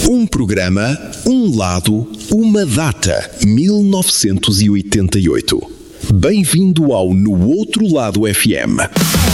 Um programa, um lado, uma data. 1988. Bem-vindo ao No Outro Lado FM.